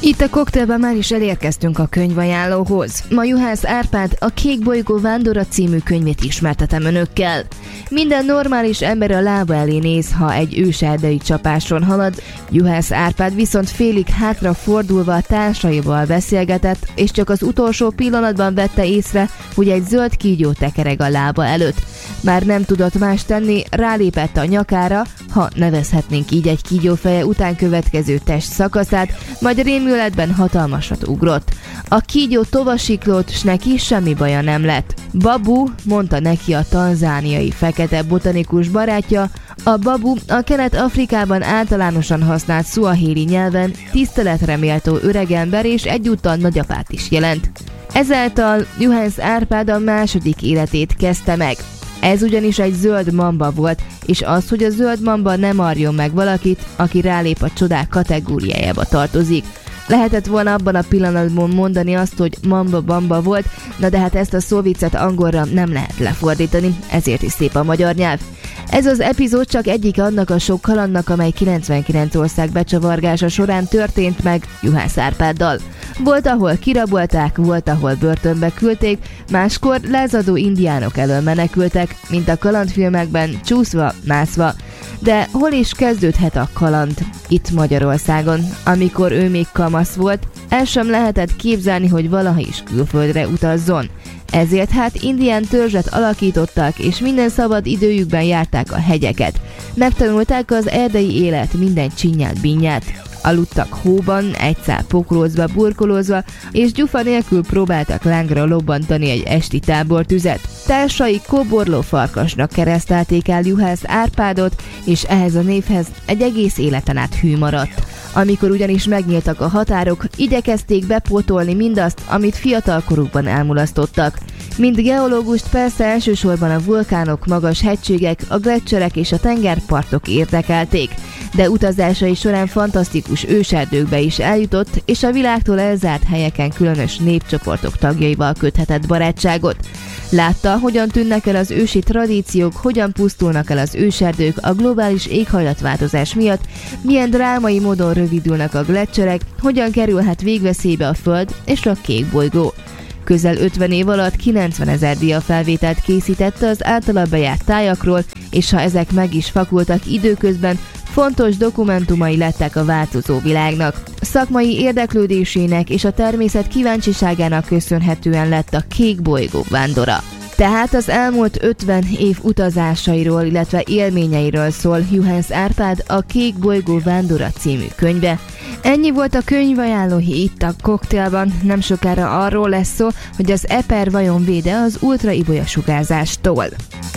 Itt a Koktélben már is elérkeztünk a könyvajánlóhoz. Ma Juhász Árpád a Kék bolygó vándora című könyvét ismertetem önökkel. Minden normális ember a lába elé néz, ha egy őserdei csapáson halad. Juhász Árpád viszont félig hátra fordulva társaival beszélgetett, és csak az utolsó pillanatban vette észre, hogy egy zöld kígyó tekereg a lába előtt. Már nem tudott más tenni, rálépett a nyakára, ha nevezhetnénk így egy kígyófeje után következő test szakaszát, majd rémületben hatalmasat ugrott. A kígyó tovasiklott, s neki semmi baja nem lett. Babu, mondta neki a tanzániai fekete botanikus barátja. A babu a Kelet-Afrikában általánosan használt szuahéli nyelven tiszteletre méltó öregember és egyúttal nagyapát is jelent. Ezáltal Juhász Árpád a második életét kezdte meg. Ez ugyanis egy zöld mamba volt, és az, hogy a zöld mamba nem marjon meg valakit, aki rálép a csodák kategóriájába tartozik. Lehetett volna abban a pillanatban mondani azt, hogy mamba bamba volt, na de hát ezt a szóviccet angolra nem lehet lefordítani, ezért is szép a magyar nyelv. Ez az epizód csak egyik annak a sok kalandnak, amely 99 ország becsavargása során történt meg Juhász Árpáddal. Volt, ahol kirabolták, volt, ahol börtönbe küldték, máskor lázadó indiánok elől menekültek, mint a kalandfilmekben, csúszva, mászva. De hol is kezdődhet a kaland? Itt Magyarországon. Amikor ő még kamasz volt, el sem lehetett képzelni, hogy valaha is külföldre utazzon. Ezért hát indián törzset alakítottak, és minden szabad időjükben járták a hegyeket. Megtanulták az erdei élet minden csinyát, bínyát. Aludtak hóban, egy szál pokrózva, burkolózva, és gyufa nélkül próbáltak lángra lobbantani egy esti tábortüzet. Társai kóborló farkasnak keresztelték el Juhász Árpádot, és ehhez a névhez egy egész életen át hű maradt. Amikor ugyanis megnyíltak a határok, igyekezték bepótolni mindazt, amit fiatalkorukban elmulasztottak. Mint geológust persze elsősorban a vulkánok, magas hegységek, a gleccserek és a tengerpartok érdekelték, de utazásai során fantasztikus őserdőkbe is eljutott, és a világtól elzárt helyeken különös népcsoportok tagjaival köthetett barátságot. Látta, hogyan tűnnek el az ősi tradíciók, hogyan pusztulnak el az őserdők a globális éghajlatváltozás miatt, milyen drámai módon rövidülnek a gleccserek, hogyan kerülhet végveszélybe a Föld és a Kék bolygó. Közel 50 év alatt 90 000 diafelvételt készítette az általa bejárt tájakról, és ha ezek meg is fakultak időközben, fontos dokumentumai lettek a változó világnak. Szakmai érdeklődésének és a természet kíváncsiságának köszönhetően lett a Kék bolygó vándora. Tehát az elmúlt 50 év utazásairól, illetve élményeiről szól Juhász Árpád a Kék bolygó vándora című könyve. Ennyi volt a könyvajánlói itt a Koktélban, nem sokára arról lesz szó, hogy az eper vajon véde az ultraibolya sugárzástól.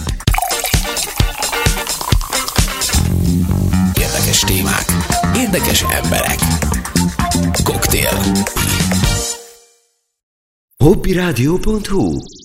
Érdekes témák, érdekes emberek. Koktél. Hobbiradio.hu